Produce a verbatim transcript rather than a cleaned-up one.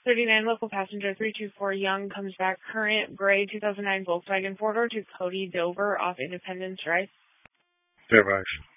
thirty-nine, local passenger three two four Young comes back current, gray two thousand nine Volkswagen four-door to Cody Dover off Independence Drive. Fair action.